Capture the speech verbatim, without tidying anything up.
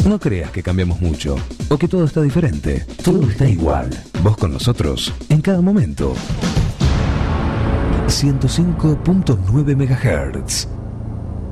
No creas que cambiamos mucho o que todo está diferente. Todo está igual. Vos con nosotros en cada momento. ciento cinco punto nueve megahertz.